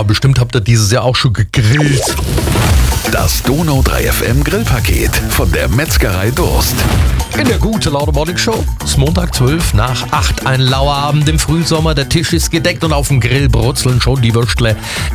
bestimmt habt ihr dieses Jahr auch schon gegrillt. Das Donau 3 FM Grillpaket von der Metzgerei Durst. In der Gute Laune Morning Show ist Montag 12 nach 8, ein lauer Abend im Frühsommer. Der Tisch ist gedeckt und auf dem Grill brutzeln schon die Würstle.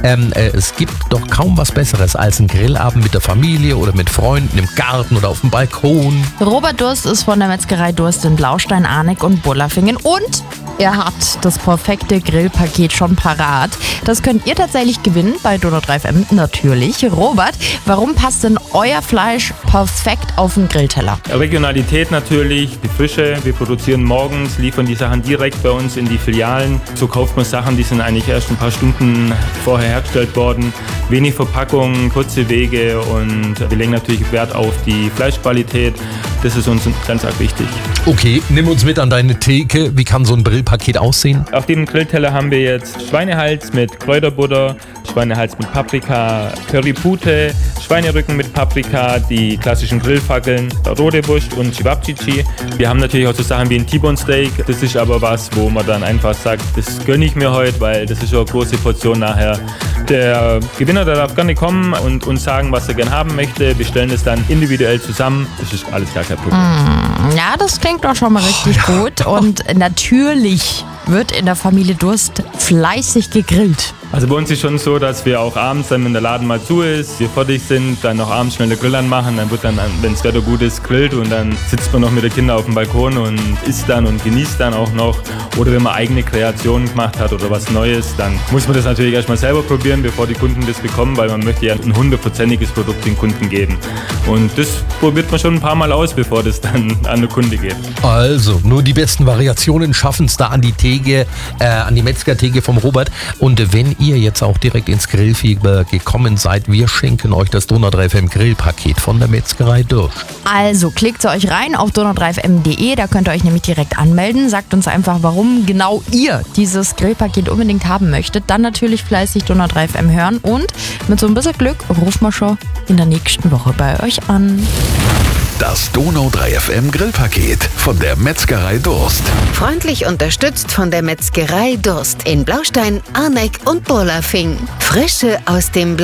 Es gibt doch kaum was Besseres als ein Grillabend mit der Familie oder mit Freunden im Garten oder auf dem Balkon. Robert Durst ist von der Metzgerei Durst in Blaustein, Arneck und Bullerfingen und er hat das perfekte Grillpaket schon parat. Das könnt ihr tatsächlich gewinnen bei Donau 3 FM natürlich. Robert, warum passt denn euer Fleisch perfekt auf den Grillteller? Regionalität natürlich, die Frische. Wir produzieren morgens, liefern die Sachen direkt bei uns in die Filialen. So kauft man Sachen, die sind eigentlich erst ein paar Stunden vorher hergestellt worden. Wenig Verpackung, kurze Wege und wir legen natürlich Wert auf die Fleischqualität. Das ist uns ganz arg wichtig. Okay, nimm uns mit an deine Theke. Wie kann so ein Grillpaket aussehen? Auf dem Grillteller haben wir jetzt Schweinehals mit Kräuterbutter, Schweinehals mit Paprika, Currypute, Schweinerücken mit Paprika, die klassischen Grillfackeln, rote Wurst und Cevapcici. Wir haben natürlich auch so Sachen wie ein T-Bone Steak. Das ist aber was, wo man dann einfach sagt, das gönne ich mir heute, weil das ist schon eine große Portion nachher. Der Gewinner, der darf gerne kommen und uns sagen, was er gerne haben möchte. Wir stellen es dann individuell zusammen. Das ist alles gar kein Problem. Ja, das klingt doch schon mal richtig gut. Und natürlich wird in der Familie Durst fleißig gegrillt. Also bei uns ist schon so, dass wir auch abends, dann, wenn der Laden mal zu ist, wir fertig sind, dann noch abends schnell den Grill anmachen. Dann wird dann, wenn das Wetter gut ist, grillt und dann sitzt man noch mit den Kindern auf dem Balkon und isst dann und genießt dann auch noch. Oder wenn man eigene Kreationen gemacht hat oder was Neues, dann muss man das natürlich erstmal selber probieren, bevor die Kunden das bekommen, weil man möchte ja ein 100%iges Produkt den Kunden geben. Und das probiert man schon ein paar Mal aus, bevor das dann an den Kunde geht. Also, nur die besten Variationen schaffen es da an die Theke, an die Metzgertheke vom Robert. Und wenn ihr jetzt auch direkt ins Grillfieber gekommen seid, wir schenken euch das Donau 3 FM Grillpaket von der Metzgerei Durst. Also klickt euch rein auf donau3fm.de, da könnt ihr euch nämlich direkt anmelden. Sagt uns einfach, warum genau ihr dieses Grillpaket unbedingt haben möchtet. Dann natürlich fleißig Donau 3 FM hören und mit so ein bisschen Glück rufen wir schon in der nächsten Woche bei euch an. Das Donau 3 FM Grillpaket von der Metzgerei Durst. Freundlich unterstützt von der Metzgerei Durst in Blaustein, Arneck und Bullerfingen. Frische aus dem